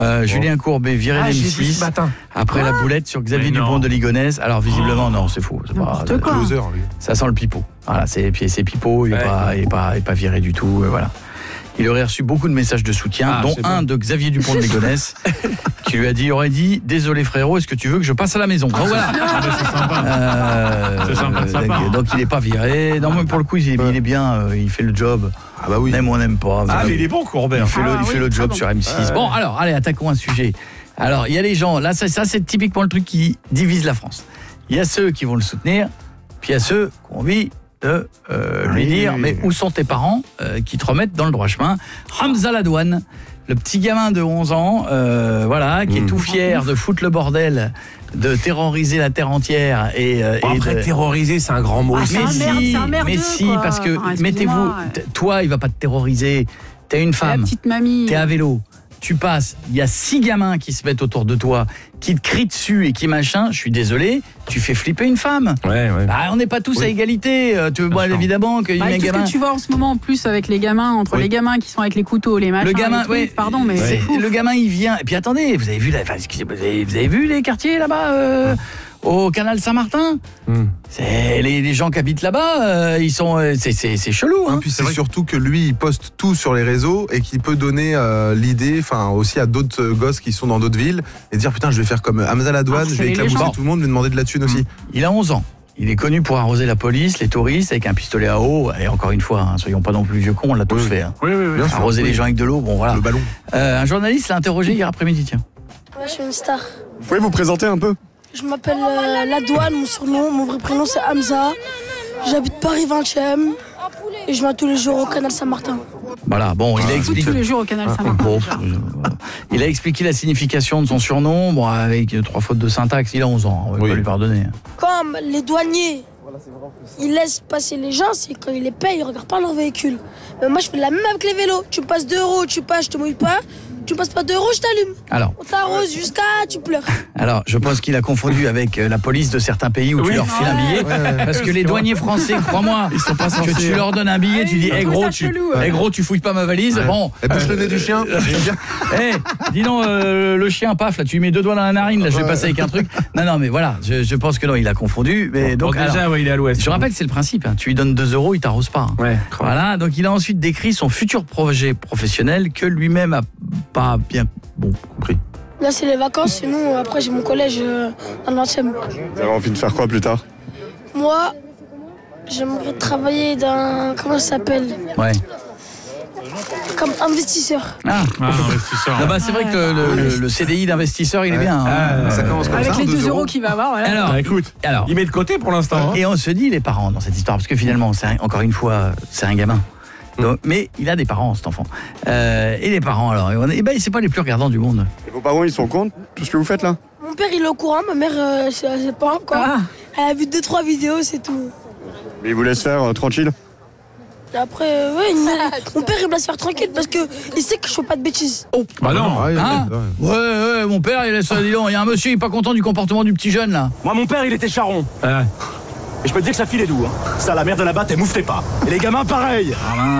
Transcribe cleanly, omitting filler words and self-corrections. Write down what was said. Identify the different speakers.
Speaker 1: Julien Courbet viré d'M6 après la boulette sur Xavier Dupont de Ligonnès. Alors visiblement non, c'est faux. C'est pas
Speaker 2: loser,
Speaker 1: ça sent le pipeau. Voilà, c'est pipeau, il est pas viré du tout. Voilà. Il aurait reçu beaucoup de messages de soutien, dont un de Xavier Dupont de Ligonnès, qui lui aurait dit désolé frérot, est-ce que tu veux que je passe à la maison? Donc voilà.
Speaker 3: C'est sympa.
Speaker 1: Donc il est pas viré. Non, mais pour le coup il est bien, il fait le job.
Speaker 2: Ah bah oui.
Speaker 1: Même on n'aime pas.
Speaker 3: Mais il est bon Courbet.
Speaker 1: Il fait le job sur M6. Bon, alors allez, attaquons un sujet. Alors, il y a les gens, là ça c'est typiquement le truc qui divise la France. Il y a ceux qui vont le soutenir, puis il y a ceux qui ont envie de lui dire mais où sont tes parents qui te remettent dans le droit chemin. Hamza Ladouane, le petit gamin de 11 ans qui est tout fier de foutre le bordel, de terroriser la terre entière
Speaker 3: terroriser c'est un grand mot.
Speaker 1: Mais si parce que mettez-vous toi il va pas te terroriser, t'es une femme,
Speaker 4: petite mamie,
Speaker 1: t'es à vélo, tu passes, il y a 6 gamins qui se mettent autour de toi, qui te crient dessus et qui machin, je suis désolé, tu fais flipper une femme.
Speaker 3: Ouais.
Speaker 1: Bah, on n'est pas tous à égalité. Tu vois évidemment que
Speaker 4: tout ce que tu vois en ce moment en plus avec les gamins, entre les gamins qui sont avec les couteaux, les machins,
Speaker 1: le gamin,
Speaker 4: les trucs, pardon, mais c'est fou.
Speaker 1: Le gamin il vient et puis attendez, vous avez vu les quartiers là-bas au canal Saint-Martin. C'est les gens qui habitent là-bas, ils sont c'est chelou hein.
Speaker 2: Puis c'est surtout que lui il poste tout sur les réseaux et qu'il peut donner l'idée aussi à d'autres gosses qui sont dans d'autres villes et dire putain, je vais faire comme Hamza Ladouane, je vais éclabousser tout le monde, lui demander de la thune aussi.
Speaker 1: Il a 11 ans. Il est connu pour arroser la police, les touristes avec un pistolet à eau et encore une fois, soyons pas non plus vieux cons, on l'a tous fait. Hein.
Speaker 3: Oui.
Speaker 1: Arroser les gens avec de l'eau, bon voilà.
Speaker 2: Le ballon.
Speaker 1: Un journaliste l'a interrogé hier après-midi, tiens.
Speaker 5: Ouais, je suis une star.
Speaker 6: Vous pouvez vous présenter un peu?
Speaker 5: Je m'appelle Ladouane, mon surnom, mon vrai prénom c'est Hamza. J'habite Paris 20e et je viens tous les jours au canal Saint-Martin.
Speaker 1: Voilà, bon, il a expliqué
Speaker 4: tous les jours au canal Saint-Martin.
Speaker 1: Il a expliqué la signification de son surnom, avec 3 fautes de syntaxe, il a 11 ans, on va pas lui pardonner.
Speaker 5: Comme les douaniers, ils laissent passer les gens, c'est quand ils les payent, ils regardent pas leur véhicule. Mais moi je fais la même avec les vélos, tu me passes 2 €, tu passes, je te mouille pas. Tu passes pas 2 €, je t'allume.
Speaker 1: Alors,
Speaker 5: on t'arrose jusqu'à tu pleures.
Speaker 1: Alors, je pense qu'il a confondu avec la police de certains pays où tu leur files un billet. Parce que les douaniers français, crois-moi, ils sont pas censés. Que tu leur donnes un billet, tu dis gros, tu fouilles pas ma valise. Bon.
Speaker 2: Et bouche le nez du chien.
Speaker 1: Dis donc, le chien, paf, là, tu lui mets 2 doigts dans la narine, là, je vais passer avec un truc. Non, mais voilà, je pense que non, il a confondu. Mais donc,
Speaker 3: déjà, il est à l'ouest.
Speaker 1: Je rappelle que c'est le principe. Hein, tu lui donnes 2 €, il t'arrose pas. Hein.
Speaker 3: Ouais.
Speaker 1: Voilà, donc il a ensuite décrit son futur projet professionnel que lui-même a pas bien compris.
Speaker 5: Là c'est les vacances, sinon après j'ai mon collège dans le 20e.
Speaker 6: Vous avez envie de faire quoi plus tard?
Speaker 5: Moi, j'aimerais travailler dans... Comment ça s'appelle?
Speaker 1: Ouais.
Speaker 5: Comme investisseur.
Speaker 3: Investisseur.
Speaker 1: Non, c'est vrai que le CDI d'investisseur, il est bien. Hein.
Speaker 2: Ça commence comme
Speaker 4: avec
Speaker 2: ça,
Speaker 4: les 2
Speaker 2: €.
Speaker 4: € qu'il va avoir. Voilà.
Speaker 1: Alors,
Speaker 3: il met de côté pour l'instant.
Speaker 1: Et on se dit les parents dans cette histoire, parce que finalement, encore une fois, c'est un gamin. Donc, mais il a des parents, cet enfant. Et les parents, alors, c'est pas les plus regardants du monde.
Speaker 6: Et vos parents, ils sont contre tout ce que vous faites là?
Speaker 5: Mon père, il est au courant, ma mère, c'est pas encore. Elle a vu 2-3 vidéos, c'est tout.
Speaker 6: Mais ils vous laissent faire tranquille?
Speaker 5: Et après, mon père, il me laisse faire tranquille parce qu'il sait que je fais pas de bêtises.
Speaker 1: Oh,
Speaker 3: bah non.
Speaker 1: Ouais, mon père, il laisse ça, dis donc. Il y a un monsieur, il est pas content du comportement du petit jeune, là.
Speaker 7: Moi, mon père, il était charron. Et je peux te dire que ça filait doux. Hein. Ça, la mère de la batte, elle moufflait pas. Et les gamins, pareil.